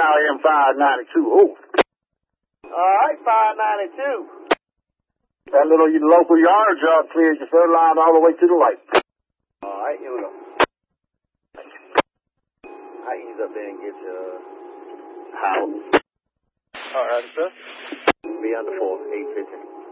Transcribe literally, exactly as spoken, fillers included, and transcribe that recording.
Stallion five ninety-two. Oh. All right, five ninety-two. That little local yard job cleared your third line all the way to the light. All right, here we go. I ease up there and get your house. All right, sir. Be on the four, eight fifteen.